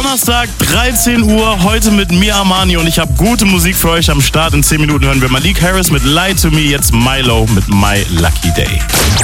Donnerstag, 13 Uhr, heute mit mir, Armani, und ich habe gute Musik für euch am Start. In 10 Minuten hören wir Malik Harris mit Lie to Me, jetzt Milo mit My Lucky Day.